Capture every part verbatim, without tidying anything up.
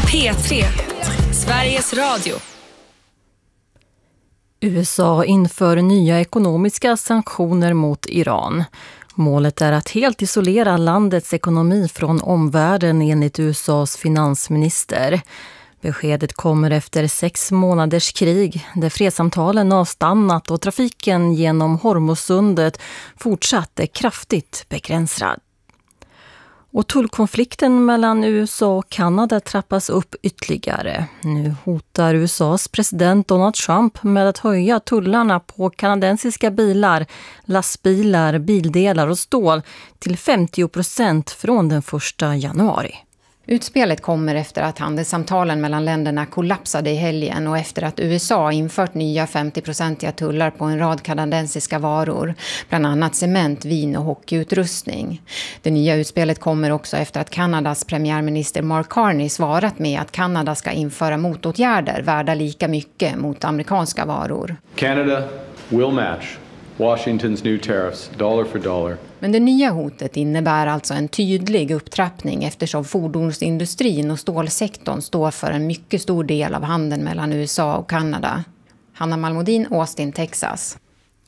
P tre, Sveriges Radio. U S A inför nya ekonomiska sanktioner mot Iran. Målet är att helt isolera landets ekonomi från omvärlden enligt U S A:s finansminister. Beskedet kommer efter sex månaders krig där fredssamtalen avstannat och trafiken genom Hormuzsundet fortsatt är kraftigt begränsad. Och tullkonflikten mellan U S A och Kanada trappas upp ytterligare. Nu hotar U S A:s president Donald Trump med att höja tullarna på kanadensiska bilar, lastbilar, bildelar och stål till femtio procent från den första januari. Utspelet kommer efter att handelssamtalen mellan länderna kollapsade i helgen och efter att U S A infört nya femtio-procentiga tullar på en rad kanadensiska varor, bland annat cement, vin och hockeyutrustning. Det nya utspelet kommer också efter att Kanadas premiärminister Mark Carney svarat med att Kanada ska införa motåtgärder värda lika mycket mot amerikanska varor. Canada will match Washington's new tariffs dollar for dollar. Men det nya hotet innebär alltså en tydlig upptrappning eftersom fordonsindustrin och stålsektorn står för en mycket stor del av handeln mellan U S A och Kanada. Hanna Malmodin, Austin, Texas.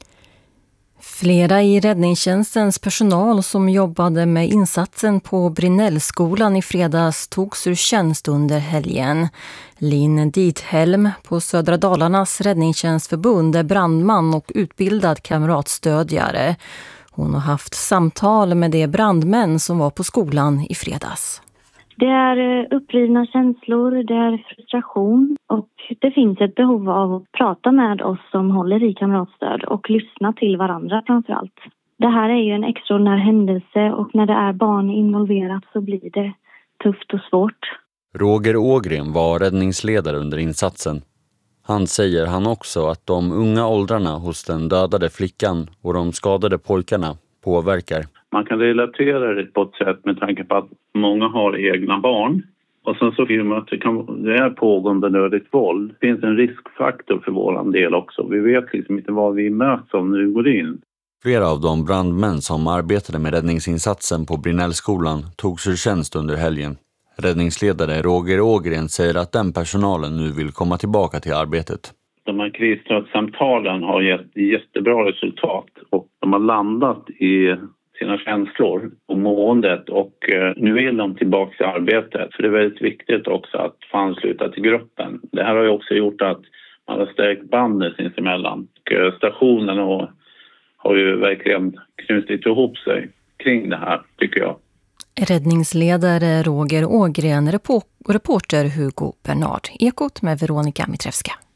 Flera i räddningstjänstens personal som jobbade med insatsen på Brinnellskolan i fredags togs ur tjänst under helgen. Linn Diethelm på Södra Dalarnas räddningstjänstförbund är brandman och utbildad kamratstödjare. Hon har haft samtal med de brandmän som var på skolan i fredags. Det är upprivna känslor, det är frustration och det finns ett behov av att prata med oss som håller i kamratstöd och lyssna till varandra framförallt. Det här är ju en extraordinär händelse och när det är barn involverat så blir det tufft och svårt. Roger Ågren var räddningsledare under insatsen. Han säger han också att de unga åldrarna hos den dödade flickan och de skadade pojkarna påverkar. Man kan relatera det på ett sätt med tanke på att många har egna barn. Och sen så vill man att det, kan, det är pågående nödigt våld. Det finns en riskfaktor för våran del också. Vi vet liksom inte vad vi möts om när vi går in. Flera av de brandmän som arbetade med räddningsinsatsen på Brinnellskolan togs ur tjänst under helgen. Räddningsledare Roger Ågren säger att den personalen nu vill komma tillbaka till arbetet. De här krisstödssamtalen har gett jättebra resultat och de har landat i sina känslor och måendet och nu vill de tillbaka till arbetet. För det är väldigt viktigt också att få ansluta till gruppen. Det här har ju också gjort att man har stärkt bandet sinsemellan. Och stationen har, har ju verkligen knutit ihop sig kring det här, tycker jag. Räddningsledare Roger Ågren, reporter Hugo Bernard. Ekot med Veronica Mitrevska.